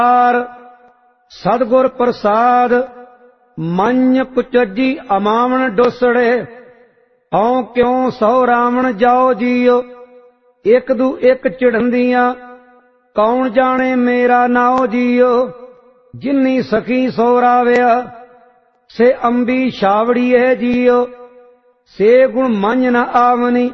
सतगुर प्रसाद मन कुचजी अमावन डोसड़े औ क्यों सौ रावण जाओ जियो एक दू एक चिड़ंदियां कौन जाने मेरा नाओ जियो जिन्नी सखी सो रावया से अंबी छावड़ी है जियो से गुण मन न आवनी